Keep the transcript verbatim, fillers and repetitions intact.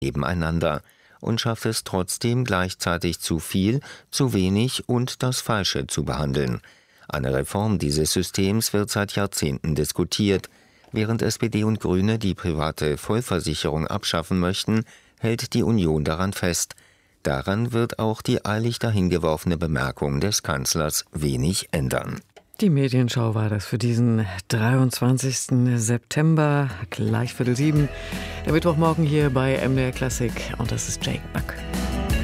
nebeneinander und schafft es trotzdem gleichzeitig zu viel, zu wenig und das Falsche zu behandeln. Eine Reform dieses Systems wird seit Jahrzehnten diskutiert. Während S P D und Grüne die private Vollversicherung abschaffen möchten, hält die Union daran fest. Daran wird auch die eilig dahingeworfene Bemerkung des Kanzlers wenig ändern. Die Medienschau war das für diesen dreiundzwanzigsten September, gleich Viertel sieben. Der Mittwochmorgen hier bei M D R Klassik und das ist Jake Buck.